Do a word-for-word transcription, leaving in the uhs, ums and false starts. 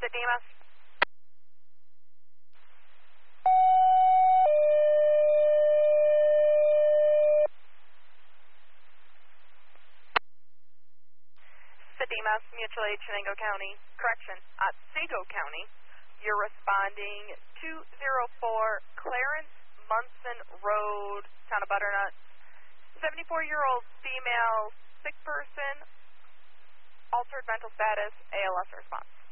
Demas. Demas, Mutual Aid, Chenango County. Correction, Otsego County. You're responding two oh four Clarence Munson Road, Town of Butternut. seventy-four-year-old female, sick person, altered mental status, A L S response.